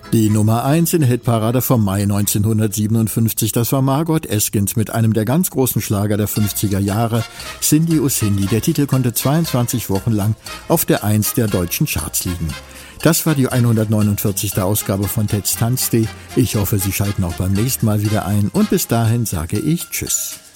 Die Nummer 1 in der Hitparade vom Mai 1957, das war Margot Eskins mit einem der ganz großen Schlager der 50er Jahre, Cindy oh Cindy. Der Titel konnte 22 Wochen lang auf der 1 der deutschen Charts liegen. Das war die 149. Ausgabe von Ted's Tanztee. Ich hoffe, Sie schalten auch beim nächsten Mal wieder ein und bis dahin sage ich Tschüss.